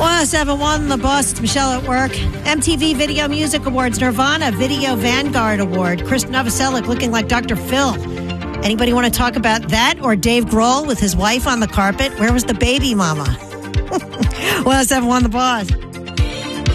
1071 The Boss. It's Michelle at work. MTV Video Music Awards. Nirvana Video Vanguard Award. Chris Novoselic looking like Dr. Phil. Anybody want to talk about that? Or Dave Grohl with his wife on the carpet? Where was the baby mama? 1071 The Boss.